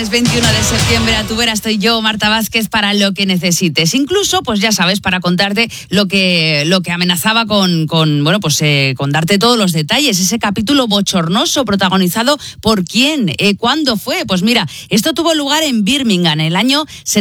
Es 21 de septiembre, a tu vera estoy yo, Marta Vázquez, para lo que necesites. Incluso, pues ya sabes, para contarte lo que amenazaba con darte todos los detalles. Ese capítulo bochornoso protagonizado por quién, cuándo fue. Pues mira, esto tuvo lugar en Birmingham, el año